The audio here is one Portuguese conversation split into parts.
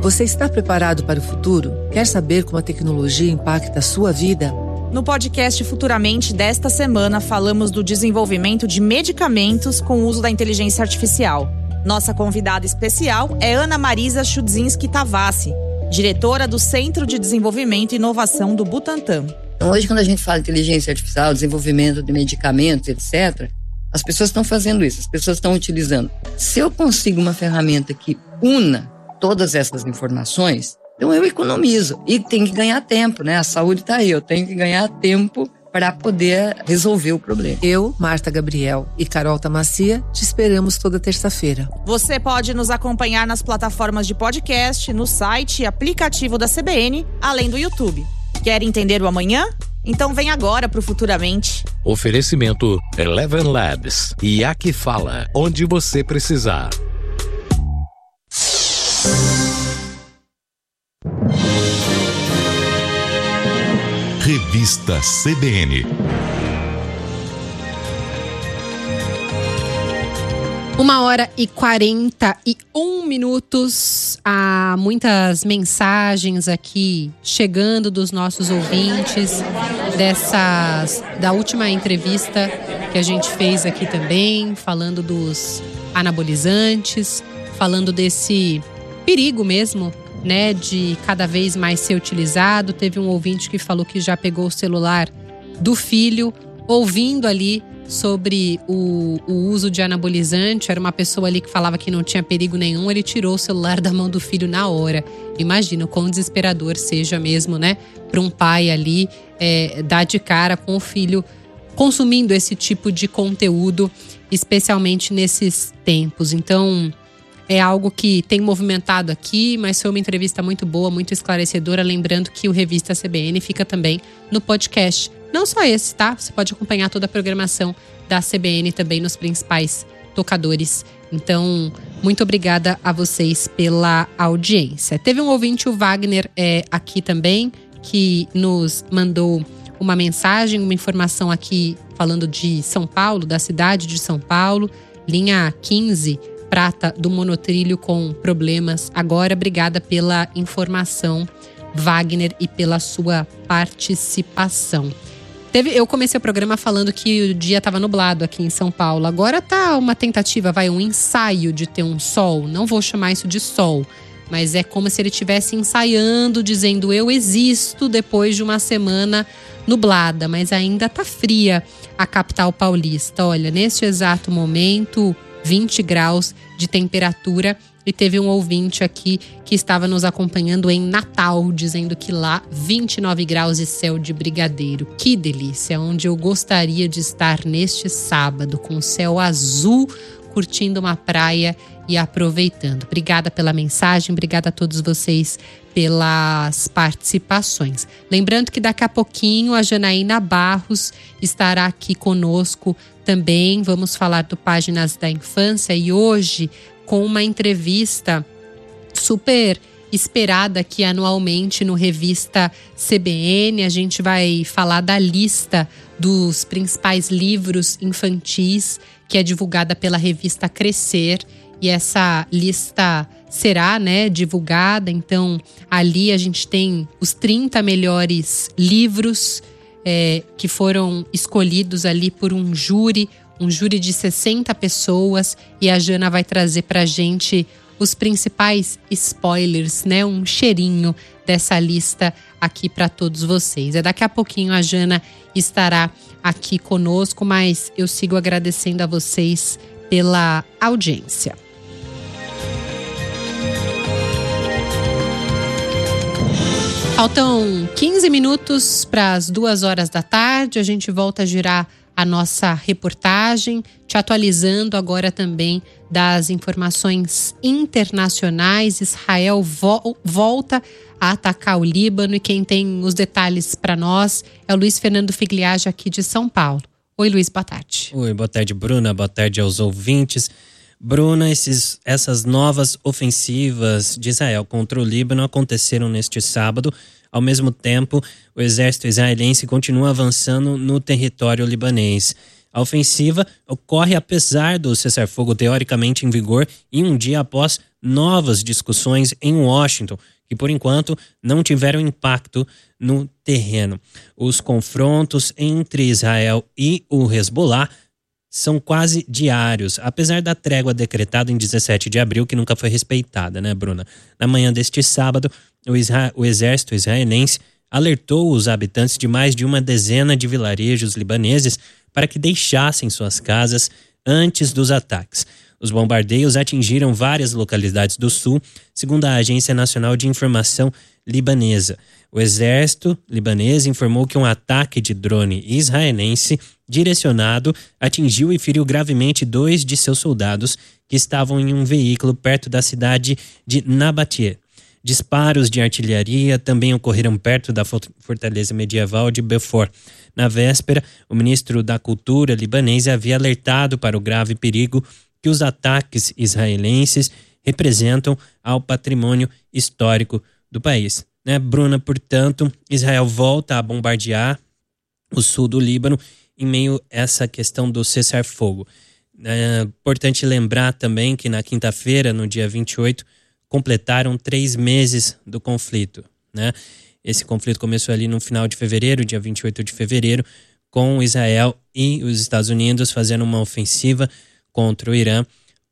Você está preparado para o futuro? Quer saber como a tecnologia impacta a sua vida? No podcast Futuramente desta semana, falamos do desenvolvimento de medicamentos com o uso da inteligência artificial. Nossa convidada especial é Ana Marisa Chudzinski Tavassi, diretora do Centro de Desenvolvimento e Inovação do Butantan. Então, hoje, quando a gente fala de inteligência artificial, desenvolvimento de medicamentos, etc., as pessoas estão fazendo isso, as pessoas estão utilizando. Se eu consigo uma ferramenta que una todas essas informações, então eu economizo. E tem que ganhar tempo, né? A saúde está aí, eu tenho que ganhar tempo para poder resolver o problema. Eu, Marta Gabriel e Carol Tamacia te esperamos toda terça-feira. Você pode nos acompanhar nas plataformas de podcast, no site e aplicativo da CBN, além do YouTube. Quer entender o amanhã? Então vem agora pro Futuramente. Oferecimento Eleven Labs e Aqui Fala, onde você precisar. Revista CBN. 1h41. Há muitas mensagens aqui chegando dos nossos ouvintes da última entrevista que a gente fez aqui também, falando dos anabolizantes, falando desse perigo mesmo, né, de cada vez mais ser utilizado. Teve um ouvinte que falou que já pegou o celular do filho, ouvindo ali sobre o uso de anabolizante. Era uma pessoa ali que falava que não tinha perigo nenhum, ele tirou o celular da mão do filho na hora. Imagina o quão desesperador seja mesmo, né, para um pai ali dar de cara com o filho consumindo esse tipo de conteúdo, especialmente nesses tempos. Então, é algo que tem movimentado aqui, mas foi uma entrevista muito boa, muito esclarecedora. Lembrando que o Revista CBN fica também no podcast. Não só esse, tá? Você pode acompanhar toda a programação da CBN também nos principais tocadores. Então, muito obrigada a vocês pela audiência. Teve um ouvinte, o Wagner, aqui também, que nos mandou uma mensagem, uma informação aqui falando de São Paulo, da cidade de São Paulo, linha 15, prata do monotrilho com problemas. Agora, obrigada pela informação, Wagner, e pela sua participação. Eu comecei o programa falando que o dia estava nublado aqui em São Paulo. Agora tá uma tentativa, um ensaio de ter um sol. Não vou chamar isso de sol, mas é como se ele estivesse ensaiando, dizendo eu existo depois de uma semana nublada. Mas ainda tá fria a capital paulista. Olha, neste exato momento, 20 graus de temperatura. E teve um ouvinte aqui que estava nos acompanhando em Natal, dizendo que lá 29 graus e céu de brigadeiro. Que delícia, onde eu gostaria de estar neste sábado, com o céu azul, curtindo uma praia e aproveitando. Obrigada pela mensagem, obrigada a todos vocês pelas participações. Lembrando que daqui a pouquinho a Janaína Barros estará aqui conosco também. Vamos falar do Páginas da Infância e hoje com uma entrevista super esperada aqui anualmente no Revista CBN. A gente vai falar da lista dos principais livros infantis que é divulgada pela revista Crescer. E essa lista será, divulgada. Então, ali a gente tem os 30 melhores livros que foram escolhidos ali por um júri de 60 pessoas, e a Jana vai trazer pra gente os principais spoilers, um cheirinho dessa lista aqui para todos vocês. Daqui a pouquinho a Jana estará aqui conosco, mas eu sigo agradecendo a vocês pela audiência. Faltam 15 minutos para as 2h da tarde, a gente volta a girar a nossa reportagem, te atualizando agora também das informações internacionais. Israel volta a atacar o Líbano e quem tem os detalhes para nós é o Luiz Fernando Figliage aqui de São Paulo. Oi, Luiz, boa tarde. Oi, boa tarde, Bruna, boa tarde aos ouvintes. Bruna, essas novas ofensivas de Israel contra o Líbano aconteceram neste sábado. Ao mesmo tempo, o exército israelense continua avançando no território libanês. A ofensiva ocorre apesar do cessar-fogo teoricamente em vigor e um dia após novas discussões em Washington, que por enquanto não tiveram impacto no terreno. Os confrontos entre Israel e o Hezbollah são quase diários, apesar da trégua decretada em 17 de abril, que nunca foi respeitada, né, Bruna? Na manhã deste sábado, o exército israelense alertou os habitantes de mais de uma dezena de vilarejos libaneses para que deixassem suas casas antes dos ataques. Os bombardeios atingiram várias localidades do sul, segundo a Agência Nacional de Informação Libanesa. O exército libanês informou que um ataque de drone israelense direcionado atingiu e feriu gravemente 2 de seus soldados que estavam em um veículo perto da cidade de Nabatie. Disparos de artilharia também ocorreram perto da fortaleza medieval de Beaufort. Na véspera, o ministro da Cultura libanês havia alertado para o grave perigo que os ataques israelenses representam ao patrimônio histórico do país. Bruna, portanto, Israel volta a bombardear o sul do Líbano em meio a essa questão do cessar-fogo. É importante lembrar também que na quinta-feira, no dia 28, completaram 3 meses do conflito, né? Esse conflito começou ali no final de fevereiro, dia 28 de fevereiro, com Israel e os Estados Unidos fazendo uma ofensiva contra o Irã.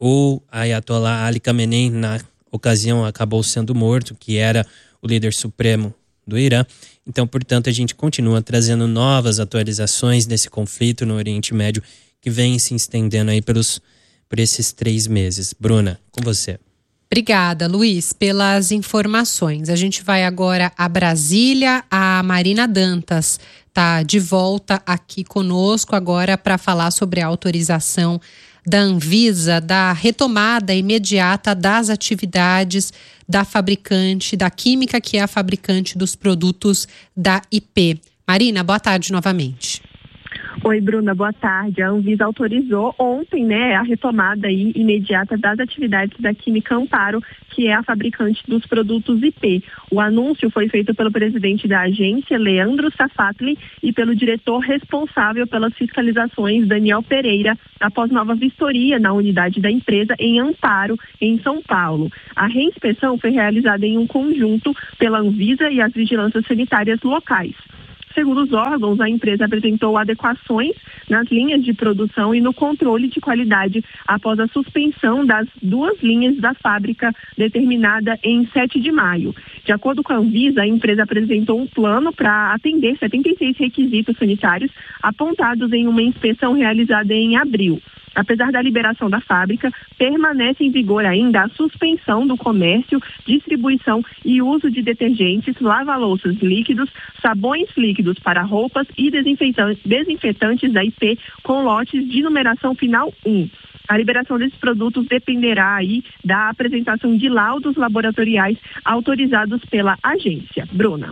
O Ayatollah Ali Khamenei, na ocasião, acabou sendo morto, que era o líder supremo do Irã. Então, portanto, a gente continua trazendo novas atualizações desse conflito no Oriente Médio, que vem se estendendo aí por esses 3 meses. Bruna, com você. Obrigada, Luiz, pelas informações. A gente vai agora a Brasília. A Marina Dantas está de volta aqui conosco agora para falar sobre a autorização da Anvisa, da retomada imediata das atividades da fabricante, da química que é a fabricante dos produtos da IP. Marina, boa tarde novamente. Oi, Bruna, boa tarde. A Anvisa autorizou ontem, a retomada aí imediata das atividades da Química Amparo, que é a fabricante dos produtos IP. O anúncio foi feito pelo presidente da agência, Leandro Safatli, e pelo diretor responsável pelas fiscalizações, Daniel Pereira, após nova vistoria na unidade da empresa em Amparo, em São Paulo. A reinspeção foi realizada em um conjunto pela Anvisa e as vigilâncias sanitárias locais. Segundo os órgãos, a empresa apresentou adequações nas linhas de produção e no controle de qualidade após a suspensão das 2 linhas da fábrica determinada em 7 de maio. De acordo com a Anvisa, a empresa apresentou um plano para atender 76 requisitos sanitários apontados em uma inspeção realizada em abril. Apesar da liberação da fábrica, permanece em vigor ainda a suspensão do comércio, distribuição e uso de detergentes, lava-louças líquidos, sabões líquidos para roupas e desinfetantes da IP com lotes de numeração final 1. A liberação desses produtos dependerá aí da apresentação de laudos laboratoriais autorizados pela agência. Bruna.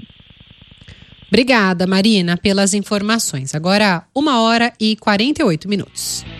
Obrigada, Marina, pelas informações. Agora, 1h48.